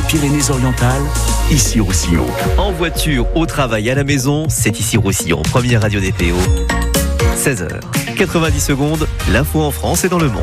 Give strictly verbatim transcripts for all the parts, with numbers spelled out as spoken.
Pyrénées-Orientales, ici Roussillon. En voiture, au travail, à la maison, c'est ici Roussillon, première radio des P O. seize heures, quatre-vingt-dix secondes, l'info en France et dans le monde.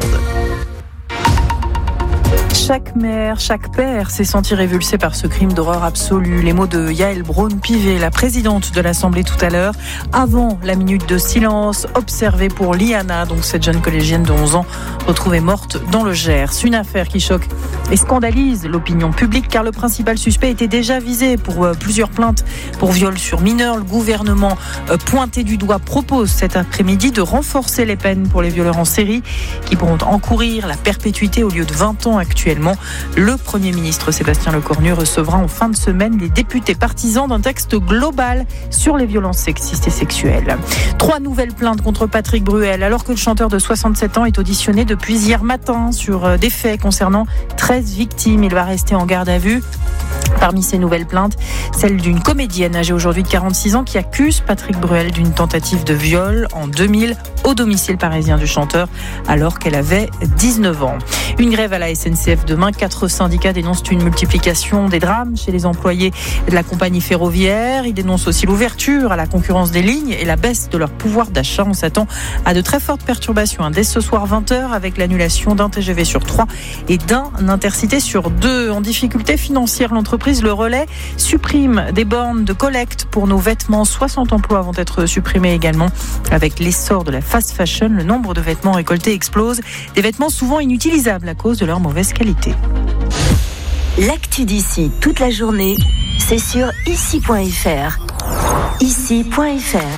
Chaque mère, chaque père s'est senti révulsé par ce crime d'horreur absolu. Les mots de Yaël Braun-Pivet, la présidente de l'Assemblée tout à l'heure, avant la minute de silence observée pour Liana, donc cette jeune collégienne de onze ans, retrouvée morte dans le Gers. Une affaire qui choque et scandalise l'opinion publique car le principal suspect était déjà visé pour euh, plusieurs plaintes pour viol sur mineurs. Le gouvernement euh, pointé du doigt propose cet après-midi de renforcer les peines pour les violeurs en série qui pourront encourir la perpétuité au lieu de vingt ans actuellement. Le Premier ministre Sébastien Lecornu recevra en fin de semaine les députés partisans d'un texte global sur les violences sexistes et sexuelles. Trois nouvelles plaintes contre Patrick Bruel alors que le chanteur de soixante-sept ans est auditionné depuis hier matin sur des faits concernant treize victimes. Il va rester en garde à vue. Parmi ces nouvelles plaintes, celle d'une comédienne âgée aujourd'hui de quarante-six ans qui accuse Patrick Bruel d'une tentative de viol en deux mille au domicile parisien du chanteur alors qu'elle avait dix-neuf ans. Une grève à la S N C F demain. Quatre syndicats dénoncent une multiplication des drames chez les employés de la compagnie ferroviaire. Ils dénoncent aussi l'ouverture à la concurrence des lignes et la baisse de leur pouvoir d'achat. On s'attend à de très fortes perturbations dès ce soir vingt heures avec l'annulation d'un T G V sur trois et d'un Intercité sur deux. En difficulté financière, l'entreprise Le Relais supprime des bornes de collecte pour nos vêtements. soixante emplois vont être supprimés également. Avec l'essor de la fast fashion, le nombre de vêtements récoltés explose. Des vêtements souvent inutilisables à cause de leur mauvaise qualité. L'actu d'ici toute la journée, c'est sur ici point f r. ici point f r.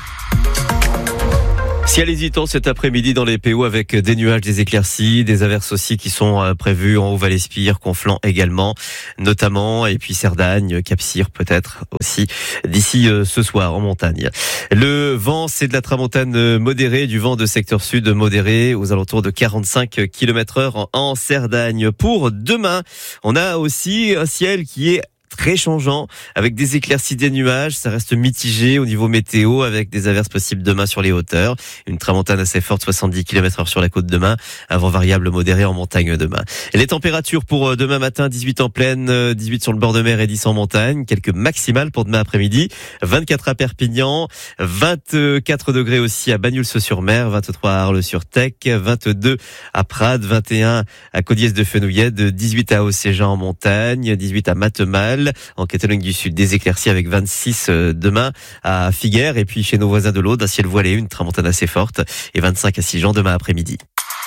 Ciel hésitant cet après-midi dans les P O avec des nuages, des éclaircies, des averses aussi qui sont prévues en Haut-Val-Espire, Conflans également, notamment, et puis Cerdagne, Cap-Cyr peut-être aussi, d'ici ce soir en montagne. Le vent, c'est de la tramontane modérée, du vent de secteur sud modéré aux alentours de quarante-cinq kilomètres heure en Cerdagne. Pour demain, on a aussi un ciel qui est très changeant, avec des éclaircies, des nuages. Ça reste mitigé au niveau météo, avec des averses possibles demain sur les hauteurs. Une tramontane assez forte, soixante-dix kilomètres heure sur la côte demain. Un vent variable modéré en montagne demain. Et les températures pour demain matin, dix-huit en plaine, dix-huit sur le bord de mer et dix en montagne. Quelques maximales pour demain après-midi. vingt-quatre à Perpignan, vingt-quatre degrés aussi à Banyuls-sur-Mer, vingt-trois à Arles-sur-Tech, vingt-deux à Prades, vingt et un à Codiès-de-Fenouillède, dix-huit à Océjan en montagne, dix-huit à Matemal. En Catalogne du Sud, des éclaircies avec vingt-six demain à Figueres. Et puis chez nos voisins de l'Aude, un ciel voilé, une tramontane assez forte. Et vingt-cinq à Sigean demain après-midi.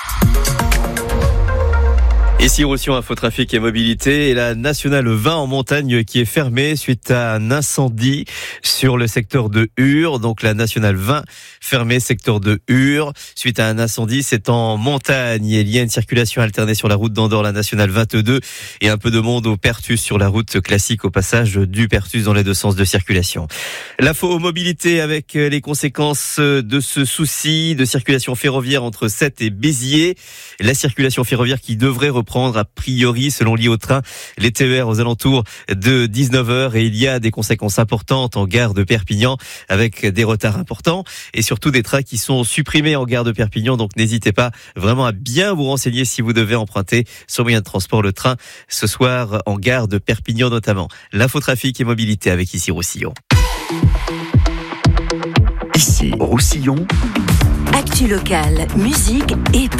Ici, Roussillon, Infotrafic et Mobilité, et la nationale vingt en montagne qui est fermée suite à un incendie sur le secteur de Ur. Donc la nationale vingt fermée, secteur de Ur, suite à un incendie. C'est en montagne. Il y a une circulation alternée sur la route d'Andorre, la nationale vingt-deux, et un peu de monde au Pertus sur la route classique au passage du Pertus dans les deux sens de circulation. L'info mobilité avec les conséquences de ce souci de circulation ferroviaire entre Sète et Béziers. La circulation ferroviaire qui devrait reprendre a priori, selon l'I O Train, les T E R aux alentours de dix-neuf heures, et il y a des conséquences importantes en gare de Perpignan avec des retards importants et surtout des trains qui sont supprimés en gare de Perpignan. Donc n'hésitez pas vraiment à bien vous renseigner si vous devez emprunter ce moyen de transport, le train, ce soir en gare de Perpignan notamment. L'infotrafic et mobilité avec ici Roussillon. Ici Roussillon. Actu locale, musique et